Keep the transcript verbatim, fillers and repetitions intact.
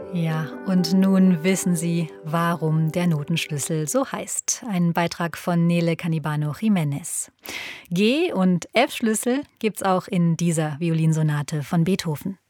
Ja, und nun wissen Sie, warum der Notenschlüssel so heißt. Ein Beitrag von Nele Canibano Jiménez. G- und F-Schlüssel gibt's auch in dieser Violinsonate von Beethoven.